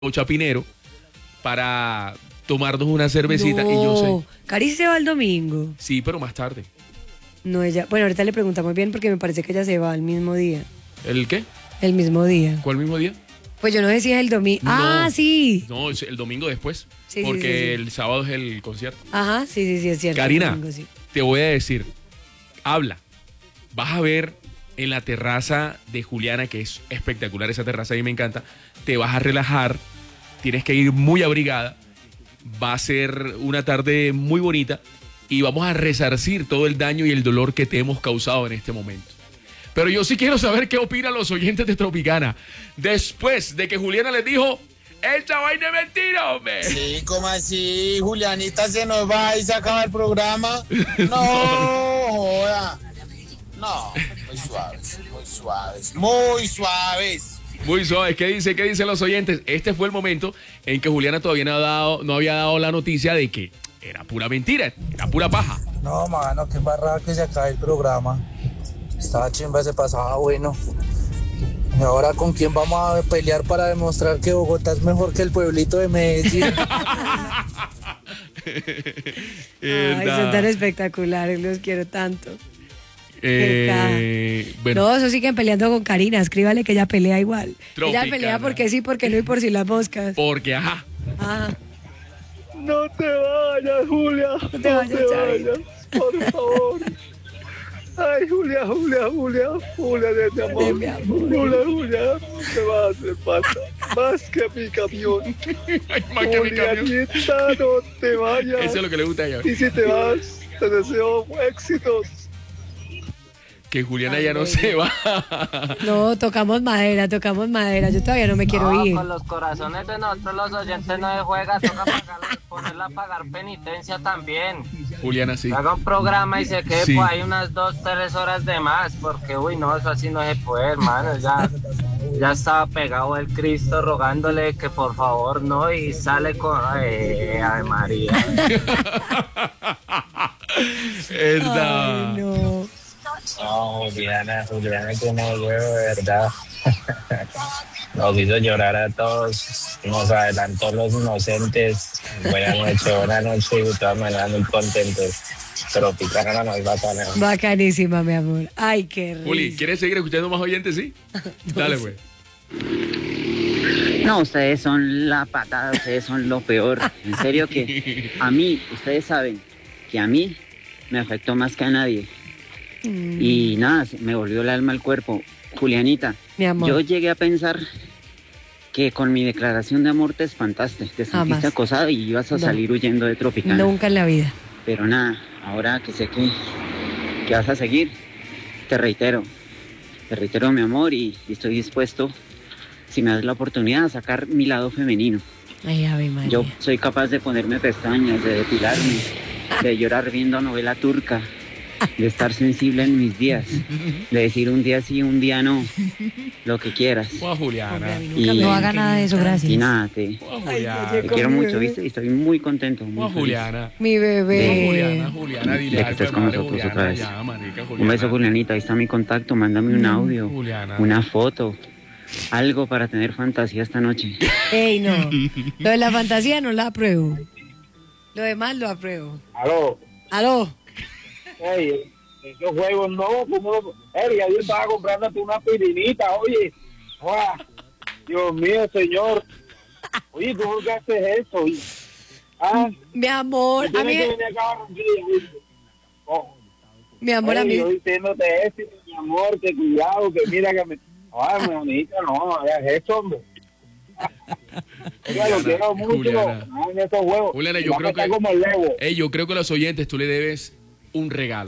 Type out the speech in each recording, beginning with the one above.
Chapinero para tomarnos una cervecita y yo sé. Cari se va el domingo. Sí, pero más tarde. No, ella. Bueno, ahorita le preguntamos bien porque me parece que ella se va el mismo día. ¿El qué? El mismo día. ¿Cuál mismo día? Pues yo no decía el domingo. No, ah, sí. No, es el domingo después. Sí, porque sí. el sábado es el concierto. Ajá, sí, es cierto. Karina, el domingo, sí. te voy a decir, habla. Vas a ver en la terraza de Juliana, que es espectacular esa terraza, a mí me encanta. Te vas a relajar, tienes que ir muy abrigada. Va a ser una tarde muy bonita y vamos a resarcir todo el daño y el dolor que te hemos causado en este momento. Pero yo sí quiero saber qué opinan los oyentes de Tropicana después de que Juliana les dijo: ¡esta vaina es mentira, hombre! Sí, ¿cómo así? Julianita se nos va y se acaba el programa. No, joda. No, muy suaves, muy suaves, muy suaves. Muy suave. ¿Qué dicen los oyentes? Este fue el momento en que Juliana todavía no había dado la noticia de que era pura mentira, era pura paja. No, mano, qué embarrada que se acabe el programa. Estaba chimba, se pasaba bueno. ¿Y ahora con quién vamos a pelear para demostrar que Bogotá es mejor que el pueblito de Medellín? Ay, son tan espectaculares, los quiero tanto. Bueno. No, eso siguen peleando con Karina, escríbale que ella pelea igual. Tropicana. Ella pelea porque sí, porque no y por si las moscas. Porque, ajá. Ajá. No te vayas, Julia. No te vayas, por favor. Ay, Julia, de mi amor. Julia, te vas a hacer falta. Más que mi camión. Ay, más que mi camión. Julianita, no te vayas. Eso es lo que le gusta a ella. Y si te vas, te deseo éxitos. Que Juliana ya no se va. No, tocamos madera. Yo todavía no me quiero ir. Con los corazones de nosotros los oyentes no se juega, toca ponerla a pagar penitencia también. Juliana, sí. Haga un programa y se quede Sí. por ahí unas 2-3 horas de más, porque uy, no, eso así no se puede, hermano. Ya estaba pegado el Cristo rogándole que por favor no, y sale con Ave María. Verdad. Ay, no. No, Juliana tiene huevo, de verdad. Nos hizo llorar a todos, nos adelantó los inocentes. Buenas noches y de todas maneras muy contentos. Tropicana nos va a poner. Bacanísima, mi amor. Ay, qué rico. Juli, ¿quieres seguir escuchando más oyentes, sí? Dale, pues. No, ustedes son la patada, ustedes son lo peor. En serio que a mí, ustedes saben que a mí me afectó más que a nadie. Y nada, me volvió el alma al cuerpo. Julianita, Mi amor. yo llegué a pensar que con mi declaración de amor te espantaste, te Jamás. sentiste acosado y ibas a No. salir huyendo de Tropicana. Nunca en la vida. Pero nada, ahora que sé que vas a seguir, te reitero mi amor y estoy dispuesto, si me das la oportunidad, a sacar mi lado femenino. Ay, Ave María. Yo soy capaz de ponerme pestañas, de depilarme, de llorar viendo novela turca, de estar sensible en mis días, de decir un día sí, un día no, lo que quieras. Juan Juliana. Hombre, a mí Y- nunca me No haga nada de eso, gracias. Y nada, te Juan Ay, Juliana. ya te quiero mucho, ¿viste? Y estoy muy contento, muy Juan feliz. Juliana. Mi Juan bebé. Juliana, dile De que algo, estés con madre, nosotros Juliana, otra vez. ya, marica, Un Juliana. beso, Julianita, ahí está mi contacto, mándame un audio, Juliana. una foto, algo para tener fantasía esta noche. Ey, no. Lo de la fantasía no la apruebo. Lo demás lo apruebo. Aló. Ey, esos juegos no, como ayer estaba comprándote una pirinita, oye. ¡Guau! Dios mío, señor. Oye, ¿cómo que haces eso? Oye? Ah, Mi amor, a mí. tienes que venir acá a Barranquilla, oye. Oh, Mi amor, a mí. yo diciéndote eso, mi amor, que cuidado, que mira que me... Ay, mi amiguita, no hagas eso, hombre. Oiga, lo quiero mucho, Juliana. no en esos juegos. Juliana, yo Va a creo estar que- como el Lego. Yo creo que a los oyentes tú le debes un regalo.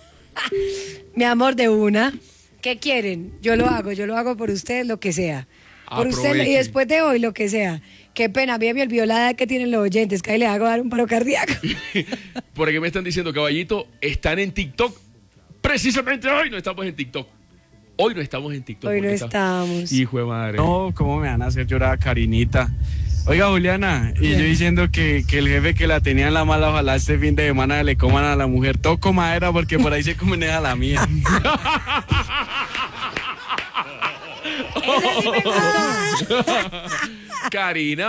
Mi amor, de una. ¿Qué quieren? Yo lo hago por ustedes, lo que sea. Por usted y Aproveche. después de hoy, lo que sea. Qué pena, a mí me olvidó la edad que tienen los oyentes, que ahí les hago dar un paro cardíaco. Por aquí me están diciendo, caballito, están en TikTok. Precisamente hoy no estamos en TikTok. Hoy no estamos en TikTok. Hoy no porque estamos. Hijo de madre. No, ¿cómo me van a hacer llorar a Karinita? Oiga, Juliana, y yo diciendo que el jefe que la tenía en la mala, ojalá este fin de semana le coman a la mujer. Toco madera porque por ahí se comen a la mía. Ese sí me gustó. Karina.